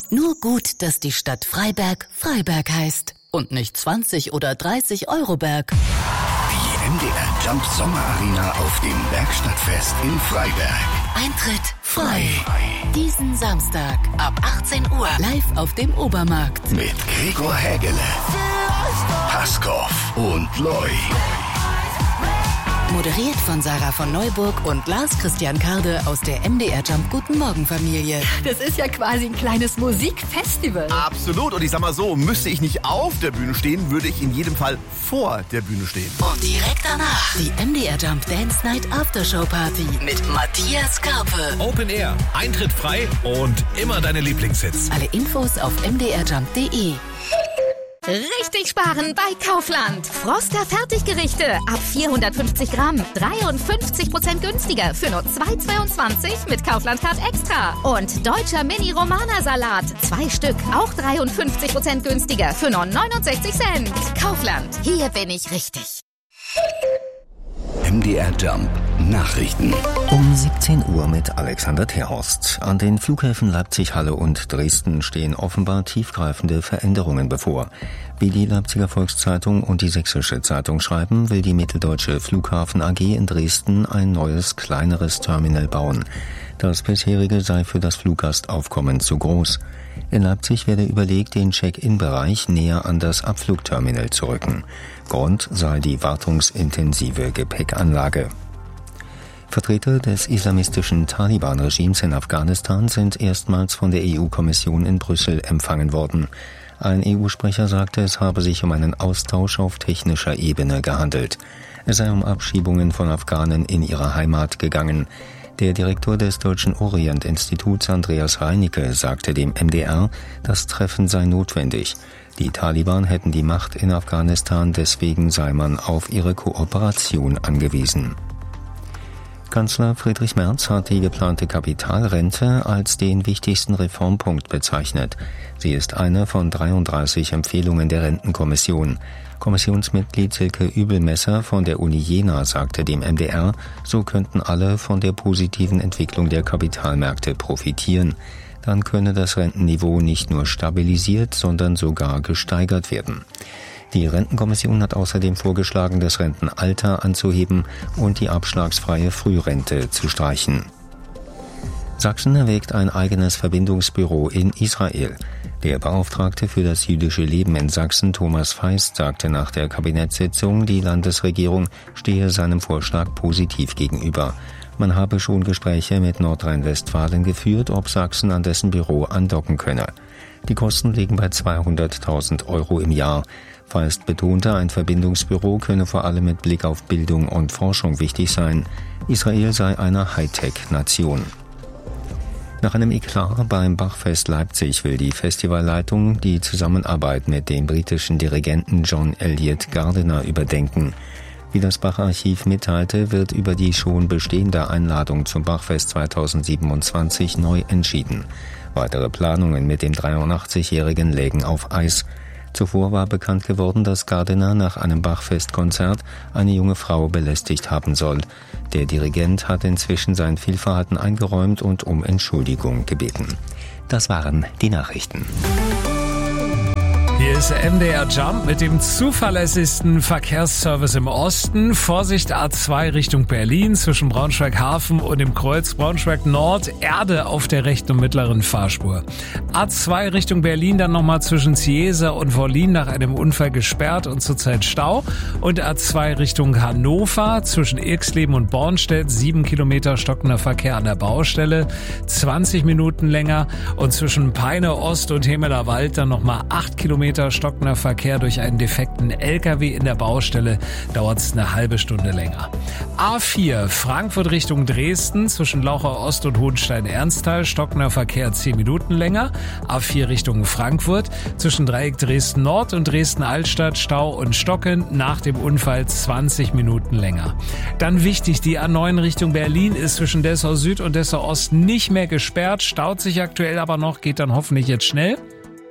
Nur gut, dass die Stadt Freiberg Freiberg heißt und nicht 20 oder 30 Euroberg. Die MDR Jump Sommerarena auf dem Werkstattfest in Freiberg. Eintritt frei. Diesen Samstag ab 18 Uhr live auf dem Obermarkt. Mit Gregor Hägele, Paskov und Loy. Moderiert von Sarah von Neuburg und Lars Christian Karde aus der MDR Jump Guten Morgen Familie. Das ist ja quasi ein kleines Musikfestival. Absolut. Und ich sag mal so, müsste ich nicht auf der Bühne stehen, würde ich in jedem Fall vor der Bühne stehen. Und direkt danach die MDR Jump Dance Night Aftershow Party mit Matthias Karpe. Open Air, Eintritt frei und immer deine Lieblingshits. Alle Infos auf mdrjump.de. Richtig sparen bei Kaufland. Froster Fertiggerichte ab 450 Gramm. 53% günstiger für nur 2,22 mit Kaufland Card Extra. Und deutscher Mini-Romana-Salat. 2 Stück, auch 53% günstiger für nur 69 Cent. Kaufland, hier bin ich richtig. MDR Jump Nachrichten. Um 17 Uhr mit Alexander Terhorst. An den Flughäfen Leipzig, Halle und Dresden stehen offenbar tiefgreifende Veränderungen bevor. Wie die Leipziger Volkszeitung und die Sächsische Zeitung schreiben, will die Mitteldeutsche Flughafen AG in Dresden ein neues, kleineres Terminal bauen. Das bisherige sei für das Fluggastaufkommen zu groß. In Leipzig werde überlegt, den Check-in-Bereich näher an das Abflugterminal zu rücken. Grund sei die wartungsintensive Gepäckanlage. Vertreter des islamistischen Taliban-Regimes in Afghanistan sind erstmals von der EU-Kommission in Brüssel empfangen worden. Ein EU-Sprecher sagte, es habe sich um einen Austausch auf technischer Ebene gehandelt. Es sei um Abschiebungen von Afghanen in ihre Heimat gegangen. Der Direktor des Deutschen Orient-Instituts, Andreas Reinicke, sagte dem MDR, das Treffen sei notwendig. Die Taliban hätten die Macht in Afghanistan, deswegen sei man auf ihre Kooperation angewiesen. Kanzler Friedrich Merz hat die geplante Kapitalrente als den wichtigsten Reformpunkt bezeichnet. Sie ist eine von 33 Empfehlungen der Rentenkommission. Kommissionsmitglied Silke Übelmesser von der Uni Jena sagte dem MDR, so könnten alle von der positiven Entwicklung der Kapitalmärkte profitieren. Dann könne das Rentenniveau nicht nur stabilisiert, sondern sogar gesteigert werden. Die Rentenkommission hat außerdem vorgeschlagen, das Rentenalter anzuheben und die abschlagsfreie Frührente zu streichen. Sachsen erwägt ein eigenes Verbindungsbüro in Israel. Der Beauftragte für das jüdische Leben in Sachsen, Thomas Feist, sagte nach der Kabinettssitzung, die Landesregierung stehe seinem Vorschlag positiv gegenüber. Man habe schon Gespräche mit Nordrhein-Westfalen geführt, ob Sachsen an dessen Büro andocken könne. Die Kosten liegen bei 200.000 € im Jahr. Feist betonte, ein Verbindungsbüro könne vor allem mit Blick auf Bildung und Forschung wichtig sein. Israel sei eine Hightech-Nation. Nach einem Eklat beim Bachfest Leipzig will die Festivalleitung die Zusammenarbeit mit dem britischen Dirigenten John Elliott Gardiner überdenken. Wie das Bach-Archiv mitteilte, wird über die schon bestehende Einladung zum Bachfest 2027 neu entschieden. Weitere Planungen mit dem 83-Jährigen lägen auf Eis. Zuvor war bekannt geworden, dass Gardiner nach einem Bachfestkonzert eine junge Frau belästigt haben soll. Der Dirigent hat inzwischen sein Fehlverhalten eingeräumt und um Entschuldigung gebeten. Das waren die Nachrichten. Hier ist MDR Jump mit dem zuverlässigsten Verkehrsservice im Osten. Vorsicht A2 Richtung Berlin zwischen Braunschweig-Hafen und dem Kreuz Braunschweig-Nord. Erde auf der rechten und mittleren Fahrspur. A2 Richtung Berlin dann nochmal zwischen Ciesa und Wollin nach einem Unfall gesperrt und zurzeit Stau. Und A2 Richtung Hannover zwischen Irxleben und Bornstedt. 7 Kilometer stockender Verkehr an der Baustelle. 20 Minuten länger. Und zwischen Peine Ost und Hemeler Wald dann nochmal 8 Kilometer stockender Verkehr durch einen defekten LKW in der Baustelle, dauert es eine halbe Stunde länger. A4 Frankfurt Richtung Dresden zwischen Lauchau Ost und Hohenstein-Ernsthal, stockender Verkehr 10 Minuten länger. A4 Richtung Frankfurt zwischen Dreieck Dresden Nord und Dresden Altstadt, Stau und Stocken, nach dem Unfall 20 Minuten länger. Dann wichtig, die A9 Richtung Berlin ist zwischen Dessau Süd und Dessau Ost nicht mehr gesperrt, staut sich aktuell aber noch, geht dann hoffentlich jetzt schnell.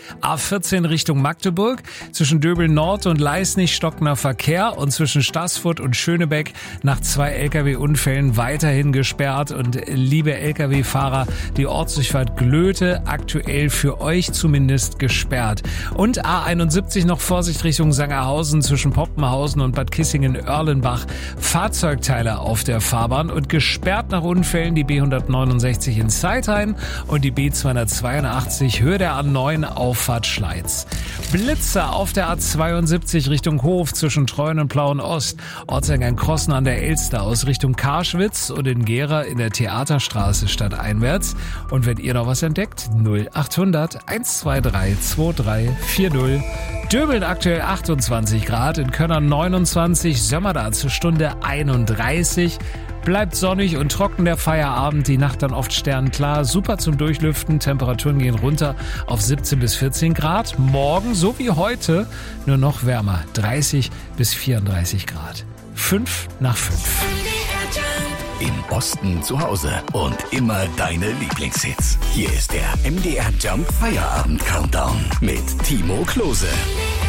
A14 Richtung Magdeburg. Zwischen Döbeln Nord und Leisnig stockender Verkehr und zwischen Staßfurt und Schönebeck nach 2 Lkw-Unfällen weiterhin gesperrt. Und liebe Lkw-Fahrer, die Ortsdurchfahrt Glöte aktuell für euch zumindest gesperrt. Und A71 noch Vorsicht Richtung Sangerhausen zwischen Poppenhausen und Bad Kissingen-Oerlenbach. Fahrzeugteile auf der Fahrbahn und gesperrt nach Unfällen die B169 in Zeithain und die B282 Höhe der A9 Auffahrt Schleiz. Blitzer auf der A72 Richtung Hof zwischen Treuen und Plauen Ost, Ortseingang Krossen an der Elster aus Richtung Karschwitz und in Gera in der Theaterstraße stadteinwärts. Und wenn ihr noch was entdeckt, 0800 123 2340. Döbeln aktuell 28 Grad, in Könnern 29, Sömmerda zur Stunde 31. Bleibt sonnig und trocken der Feierabend, die Nacht dann oft sternenklar, super zum Durchlüften, Temperaturen gehen runter auf 17 bis 14 Grad. Morgen, so wie heute, nur noch wärmer, 30 bis 34 Grad. 5 nach 5. Im Osten zu Hause und immer deine Lieblingshits. Hier ist der MDR Jump Feierabend Countdown mit Timo Klose.